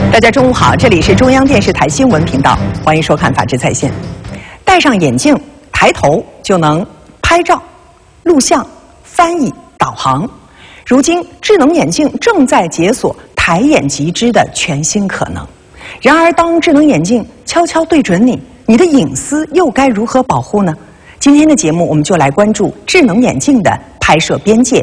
大家中午好，这里是中央电视台新闻频道，欢迎收看《法治在线》。戴上眼镜，抬头就能拍照、录像、翻译、导航。如今，智能眼镜正在解锁抬眼即知的全新可能。然而，当智能眼镜悄悄对准你，你的隐私又该如何保护呢？今天的节目，我们就来关注智能眼镜的拍摄边界